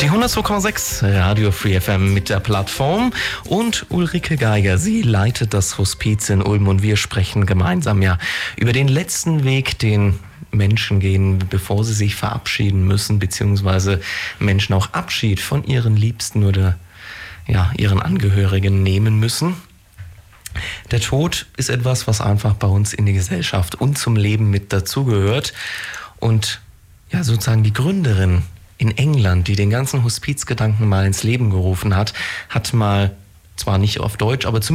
Die 102,6 Radio Free FM mit der Plattform und Ulrike Geiger. Sie leitet das Hospiz in Ulm und wir sprechen gemeinsam ja über den letzten Weg, den Menschen gehen, bevor sie sich verabschieden müssen, beziehungsweise Menschen auch Abschied von ihren Liebsten oder ihren Angehörigen nehmen müssen. Der Tod ist etwas, was einfach bei uns in die Gesellschaft und zum Leben mit dazugehört. Und sozusagen die Gründerin in England, die den ganzen Hospizgedanken mal ins Leben gerufen hat, hat mal, zwar nicht auf Deutsch, aber zumindest